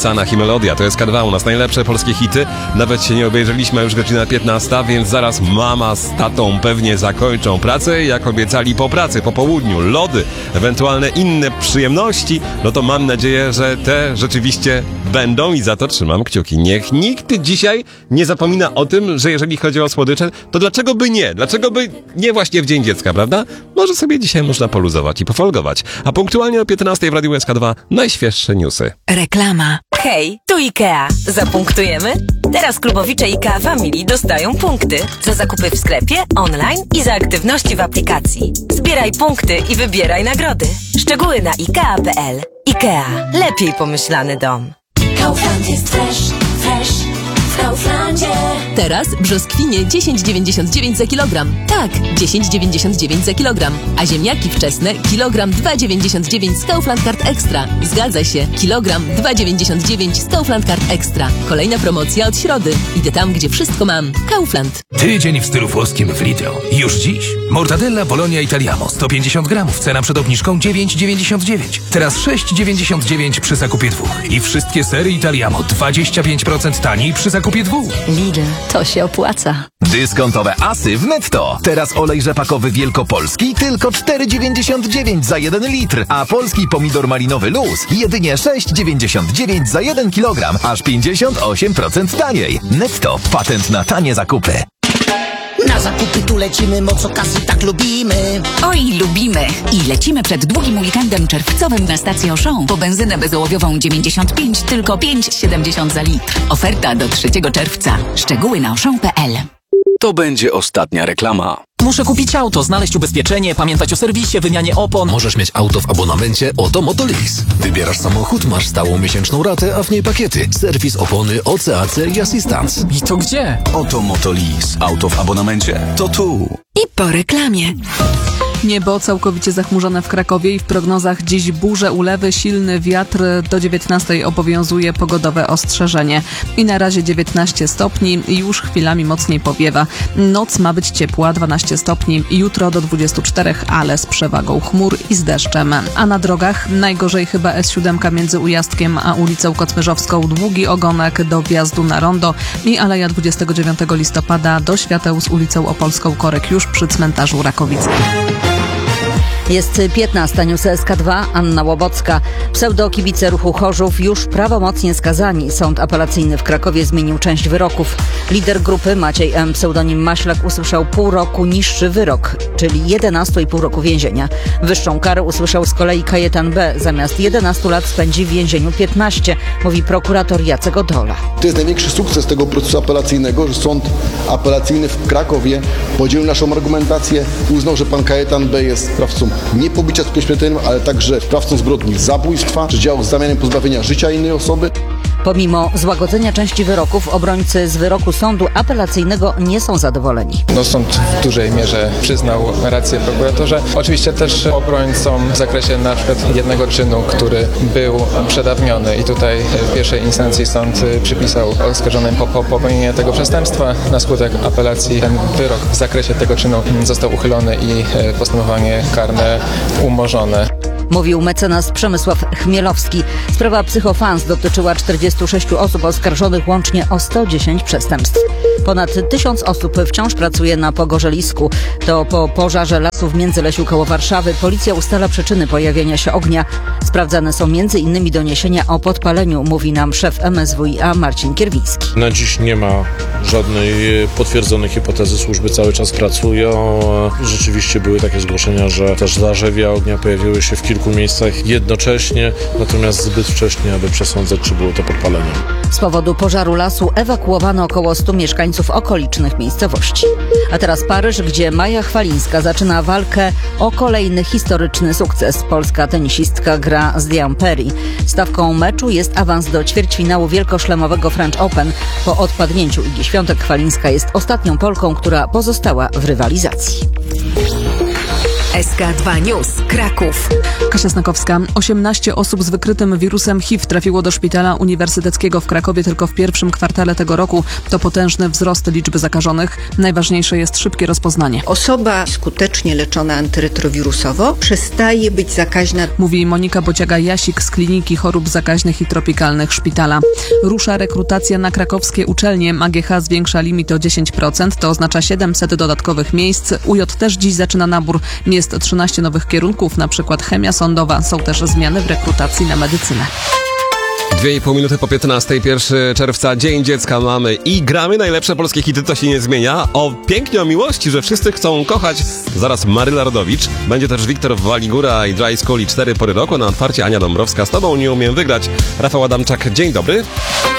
Sanach i Melodia. To jest K2, u nas najlepsze polskie hity. Nawet się nie obejrzeliśmy, już godzina 15, więc zaraz mama z tatą pewnie zakończą pracę. Jak obiecali po pracy, po południu, lody, ewentualne inne przyjemności, no to mam nadzieję, że te rzeczywiście będą i za to trzymam kciuki. Niech nikt dzisiaj nie zapomina o tym, że jeżeli chodzi o słodycze, to dlaczego by nie? Dlaczego by nie właśnie w Dzień Dziecka, prawda? Może sobie dzisiaj można poluzować i pofolgować. A punktualnie o 15 w Radiu SK2 najświeższe newsy. Reklama. Hej, tu IKEA. Zapunktujemy? Teraz klubowicze IKEA Family dostają punkty za zakupy w sklepie, online i za aktywności w aplikacji. Zbieraj punkty i wybieraj nagrody. Szczegóły na IKEA.pl. IKEA. Lepiej pomyślany dom. Kaufland jest fresh w Kauflandzie. Teraz brzoskwinie 10,99 za kilogram. Tak, 10,99 za kilogram. A ziemniaki wczesne kilogram 2,99 z Kaufland Card Extra. Zgadza się, kilogram 2,99 z Kaufland Card Extra. Kolejna promocja od środy. Idę tam, gdzie wszystko mam. Kaufland. Tydzień w stylu włoskim w Lidl. Już dziś. Mortadella Bologna Italiamo 150 gramów. Cena przed obniżką 9,99. Teraz 6,99 przy zakupie 2. I wszystkie sery Italiamo 25% taniej przy zakupie 2. Lidl, to się opłaca. Dyskontowe asy w Netto. Teraz olej rzepakowy wielkopolski tylko 4,99 za 1 litr, a polski pomidor malinowy Luz jedynie 6,99 za 1 kilogram, aż 58% taniej. Netto. Patent na tanie zakupy. Na zakupy tu lecimy, moco kasy tak lubimy. Oj, lubimy. I lecimy przed długim weekendem czerwcowym na stację Auchan. Po benzynę bezołowiową 95, tylko 5,70 za litr. Oferta do 3 czerwca. Szczegóły na auchan.pl. To będzie ostatnia reklama. Muszę kupić auto, znaleźć ubezpieczenie, pamiętać o serwisie, wymianie opon. Możesz mieć auto w abonamencie Oto Motolease. Wybierasz samochód, masz stałą miesięczną ratę, a w niej pakiety. Serwis, opony, OCAC i asystans. I to gdzie? Oto Motolease. Auto w abonamencie. To tu. I po reklamie. Niebo całkowicie zachmurzone w Krakowie i w prognozach dziś burze, ulewy, silny wiatr. Do 19 obowiązuje pogodowe ostrzeżenie. I na razie 19 stopni, już chwilami mocniej powiewa. Noc ma być ciepła, 12 stopni. Jutro do 24, ale z przewagą chmur i z deszczem. A na drogach najgorzej chyba S7 między Ujazdkiem a ulicą Kocmyrzowską. Długi ogonek do wjazdu na rondo i Aleja 29 listopada do świateł z ulicą Opolską Korek już przy cmentarzu Rakowice. Jest 15, news SK2, Anna Łobocka. Pseudokibice ruchu Chorzów już prawomocnie skazani. Sąd apelacyjny w Krakowie zmienił część wyroków. Lider grupy Maciej M., pseudonim Maślak, usłyszał pół roku niższy wyrok, czyli 11,5 roku więzienia. Wyższą karę usłyszał z kolei Kajetan B. Zamiast 11 lat spędzi w więzieniu 15, mówi prokurator Jacek Odola. To jest największy sukces tego procesu apelacyjnego, że sąd apelacyjny w Krakowie podzielił naszą argumentację, uznał, że pan Kajetan B. jest sprawcą nie pobicia skutkiem śmiertelnym, ale także sprawcą zbrodni zabójstwa, czy działał z zamiarem pozbawienia życia innej osoby. Pomimo złagodzenia części wyroków, obrońcy z wyroku sądu apelacyjnego nie są zadowoleni. Sąd w dużej mierze przyznał rację prokuratorze. Oczywiście też obrońcom w zakresie na przykład jednego czynu, który był przedawniony i tutaj w pierwszej instancji sąd przypisał oskarżonym popełnienie tego przestępstwa. Na skutek apelacji ten wyrok w zakresie tego czynu został uchylony i postępowanie karne umorzone. Mówił mecenas Przemysław Chmielowski. Sprawa Psychofans dotyczyła 46 osób oskarżonych łącznie o 110 przestępstw. Ponad 1000 osób wciąż pracuje na pogorzelisku. To po pożarze lasów w Międzylesiu koło Warszawy. Policja ustala przyczyny pojawienia się ognia. Sprawdzane są m.in. doniesienia o podpaleniu, mówi nam szef MSWiA Marcin Kierwiński. Na dziś nie ma żadnej potwierdzonej hipotezy. Służby cały czas pracują. Rzeczywiście były takie zgłoszenia, że też zarzewia ognia pojawiły się w kilku miejscach jednocześnie, natomiast zbyt wcześnie, aby przesądzać, czy było to podpalenie. Z powodu pożaru lasu ewakuowano około 100 mieszkańców okolicznych miejscowości. A teraz Paryż, gdzie Maja Chwalińska zaczyna walkę o kolejny historyczny sukces. Polska tenisistka gra z Liam Perry. Stawką meczu jest awans do ćwierćfinału wielkoszlemowego French Open. Po odpadnięciu Igi Świątek Chwalińska jest ostatnią Polką, która pozostała w rywalizacji. SK2 News, Kraków. Kasia Snakowska. 18 osób z wykrytym wirusem HIV trafiło do szpitala uniwersyteckiego w Krakowie tylko w pierwszym kwartale tego roku. To potężny wzrost liczby zakażonych. Najważniejsze jest szybkie rozpoznanie. Osoba skutecznie leczona antyretrowirusowo przestaje być zakaźna. Mówi Monika Bociaga-Jasik z Kliniki Chorób Zakaźnych i Tropikalnych Szpitala. Rusza rekrutacja na krakowskie uczelnie. AGH zwiększa limit o 10%. To oznacza 700 dodatkowych miejsc. UJ też dziś zaczyna nabór. Jest 13 nowych kierunków, na przykład chemia sądowa. Są też zmiany w rekrutacji na medycynę. 2,5 minuty po 15, 1 czerwca, Dzień Dziecka mamy i gramy najlepsze polskie hity, to się nie zmienia. Pięknie o miłości, że wszyscy chcą kochać. Zaraz Maryla Rodowicz. Będzie też Wiktor Waligura i Dry School i 4 pory roku. Na otwarcie Ania Dąbrowska. Z tobą nie umiem wygrać. Rafał Adamczak, dzień dobry.